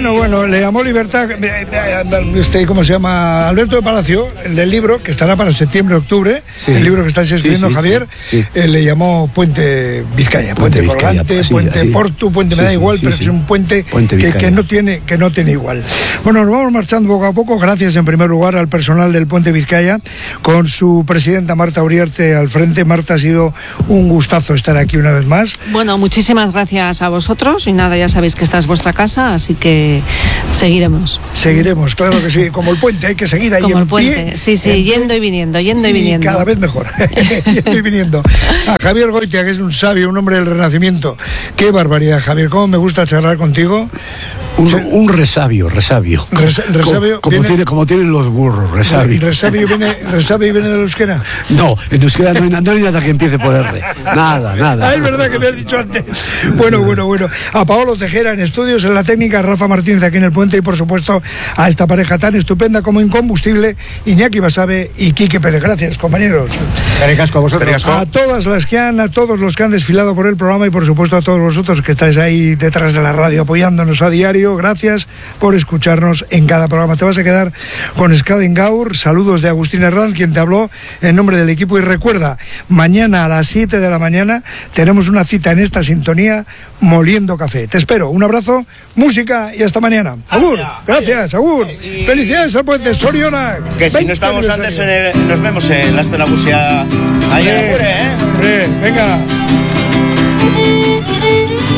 Bueno, le llamó Libertad, ¿cómo se llama? Alberto de Palacio, el del libro, que estará para septiembre-octubre, el libro que estáis escribiendo, Javier, le llamó Puente Vizcaya, Puente Colgante, Puente Portu, Puente me da igual, pero es un puente que no tiene igual. Bueno, nos vamos marchando poco a poco, gracias en primer lugar al personal del Puente Vizcaya, con su presidenta Marta Uriarte al frente. Marta, ha sido un gustazo estar aquí una vez más. Bueno, muchísimas gracias a vosotros y nada, ya sabéis que esta es vuestra casa, así que seguiremos. Seguiremos, claro que sí, como el puente, hay que seguir ahí como en el puente, pie, yendo y viniendo. Cada vez mejor, yendo y viniendo. A Javier Goitia, que es un sabio, un hombre del Renacimiento. Qué barbaridad, Javier, cómo me gusta charlar contigo. Un resabio. Resabio Como tienen los burros, resabio. ¿Resabio viene del euskera? No, en euskera no hay nada que empiece por R. Nada. Ah, es verdad que me has dicho antes. Bueno. A Paolo Tejera en estudios, en la técnica, Rafa Martínez aquí en el puente y por supuesto a esta pareja tan estupenda como incombustible, Iñaki Basabe y Quique Pérez. Gracias, compañeros. A vosotros. A todos los que han desfilado por el programa y por supuesto a todos vosotros que estáis ahí detrás de la radio apoyándonos a diario. Gracias por escucharnos en cada programa. Te vas a quedar con Skadengaur. Saludos de Agustín Herranz, quien te habló en nombre del equipo. Y recuerda, mañana a las 7 de la mañana tenemos una cita en esta sintonía, Moliendo Café. Te espero. Un abrazo, música y hasta mañana. Agur. Gracias, agur. Felicidades al puente Soriona. Que si no estamos antes, nos vemos en la Estela Busia. Ahí en Apure, ¿eh? Venga.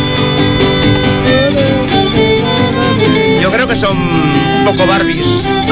Yo creo que son un poco Barbies, ¿no?